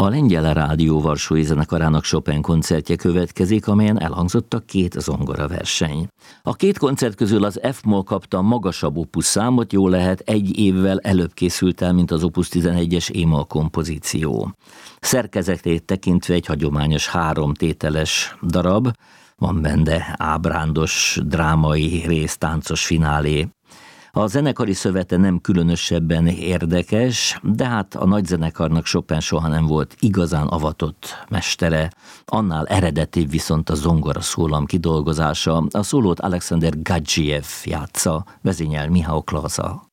A Lengyel Rádió Varsói Zenekarának Chopin koncertje következik, amelyen elhangzott a 2 zongoraverseny. A 2 koncert közül az F-moll kapta a magasabb opus számot, jól lehet 1 évvel előbb készült el, mint az opus 11-es E-moll kompozíció. Szerkezetét tekintve egy hagyományos 3 tételes darab, van benne ábrándos, drámai rész, táncos finálé. A zenekari szövete nem különösebben érdekes, de hát a nagyzenekarnak Chopin soha nem volt igazán avatott mestere. Annál eredetibb viszont a zongora szólam kidolgozása. A szólót Alexander Gadzsiev játsza, vezényel Michał Klasa.